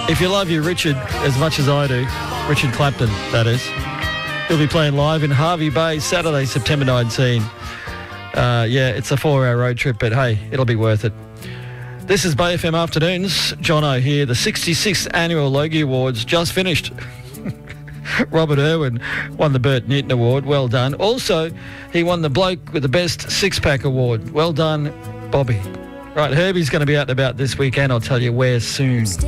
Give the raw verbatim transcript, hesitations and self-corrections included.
If you love your Richard as much as I do, Richard Clapton, that is, he'll be playing live in Hervey Bay Saturday, September nineteenth. Uh, yeah, it's a four-hour road trip, but hey, it'll be worth it. This is Bay F M Afternoons. Jono here. The sixty-sixth Annual Logie Awards just finished. Robert Irwin won the Bert Newton Award. Well done. Also, he won the Bloke with the Best Six-Pack Award. Well done, Bobby. Right, Herbie's going to be out and about this weekend. I'll tell you where soon.